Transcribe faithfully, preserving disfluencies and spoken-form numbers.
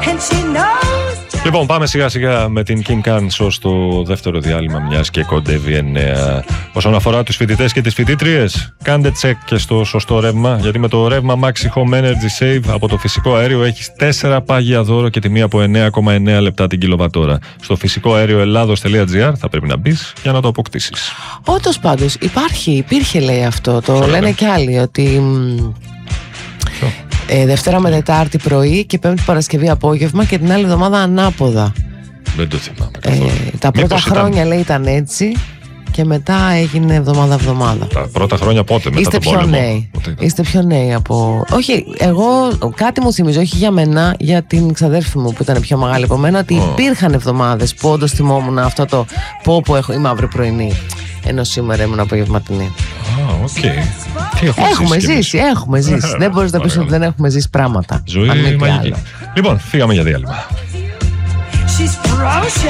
Λοιπόν, πάμε σιγά σιγά με την Kim Carnes στο δεύτερο διάλειμμα, μιας και κοντεύει εννέα. Όσον αφορά τους φοιτητές και τις φοιτήτριες, κάντε τσεκ και στο σωστό ρεύμα, γιατί με το ρεύμα Maxi Home Energy Save από το φυσικό αέριο έχεις τέσσερα πάγια δώρο και τιμή από εννέα κόμμα εννέα λεπτά την κιλοβατόρα. Στο φυσικό αέριο ελλάδος τελεία τζι άρ θα πρέπει να μπεις για να το αποκτήσεις. Όντως πάντως υπάρχει, υπήρχε λέει αυτό, το λένε λέει. Και άλλοι, ότι ε, Δευτέρα με Τετάρτη πρωί και Πέμπτη Παρασκευή απόγευμα και την άλλη εβδομάδα ανάποδα. Δεν το θυμάμαι. Ε, τα πρώτα Μήπως χρόνια ήταν... λέει ήταν έτσι και μετά έγινε εβδομάδα-εβδομάδα. Τα πρώτα χρόνια πότε, μετά Είστε τον πιο πόλεμο. νέοι. Είστε πιο νέοι από... Όχι, εγώ κάτι μου θυμίζω, όχι για μένα, για την ξαδέρφη μου που ήταν πιο μεγάλη από μένα, ότι oh. υπήρχαν εβδομάδες που όντως θυμόμουν αυτό το πω που έχω, η μαύρη πρωινή. Ενώ σήμερα ήμουν απογευματινή. Α, οκ. Έχουμε ζήσει, έχουμε ζήσει. Δεν μπορείς να πεις ότι δεν έχουμε ζήσει πράγματα. Ζωή μαγική. Λοιπόν, φύγαμε για διάλειμμα.